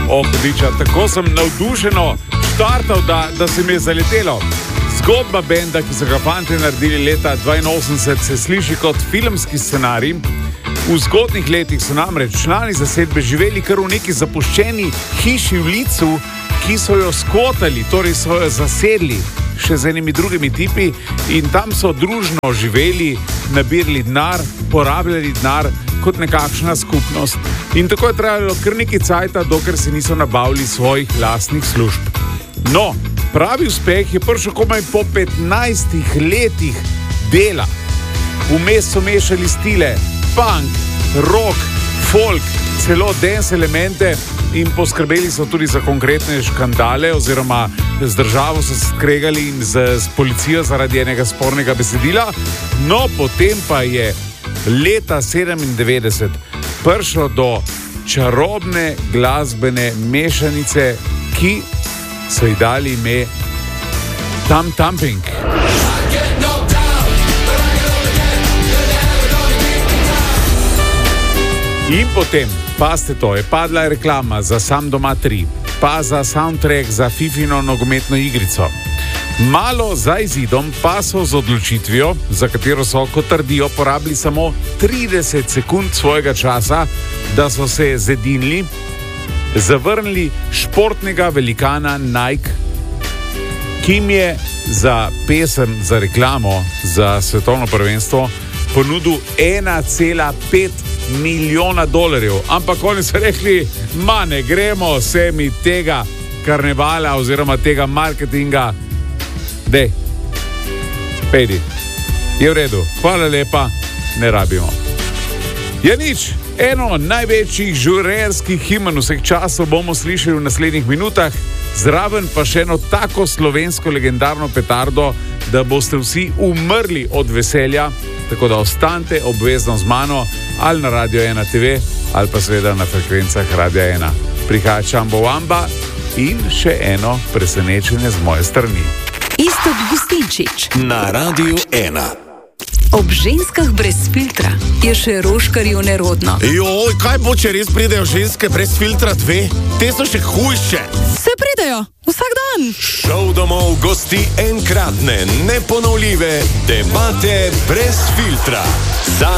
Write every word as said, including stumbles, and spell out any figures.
Oh, hudiča, tako sem navdušeno štartal, da, da se mi je zaletelo. Zgodba benda, ki so ga fanti naredili leta dvainosemdeset, se sliši kot filmski scenarij. V zgodnih letih so namreč člani zasedbe živeli kar v neki zapuščeni hiši v licu, ki so jo skotali, torej so jo zasedli še z enimi drugimi tipi in tam so družno živeli, nabirali denar, porabljali denar kot nekakšna skupnost. In tako je trajalo kar nekaj cajta, dokler se niso nabavili svojih lastnih služb. No, pravi uspeh je prišel komaj po petnajstih letih dela. Vmes so mešali stile, punk, rock, folk, celo dance elemente in poskrbeli so tudi za konkretne škandale oziroma z državo so skregali in z, z policijo zaradi enega spornega besedila. No, potem pa je leta sedemindevetdeset prišlo do čarobne glasbene mešanice, ki so ji dali ime Tam Thumping. In potem, paste to, je padla reklama za Sam doma tri, pa za soundtrack za Fifino nogometno igrico. Malo za izidom pa so z odločitvijo, za katero so, kot trdijo, porabili samo trideset sekund svojega časa, da so se zedinili, zavrnili športnega velikana Nike, ki jim je za pesem, za reklamo, za svetovno prvenstvo ponudil ena cela pet milijona dolarjev. Ampak oni so rekli, ma ne gremo se mi tega karnevala oziroma tega marketinga. Dej, pejdi, je v redu, hvala lepa, ne rabimo. Je nič, eno največjih žurerskih himen vseh časov bomo slišali v naslednjih minutah, zraven pa še eno tako slovensko legendarno petardo, da boste vsi umrli od veselja, tako da ostanite obvezno z mano ali na Radio ena te ve ali pa seveda na frekvencah Radia ena. Prihaja Čambo Wamba in še eno presenečenje z moje strani. Iztok Gustinčič na Radiu ena. Ob ženskah brez filtra je še roškarju nerodno. Joj, kaj bo, če res pridejo ženske brez filtra dve? Te so še hujše. Se pridejo, vsak dan. Šov domov gosti enkratne, neponovljive debate brez filtra. Za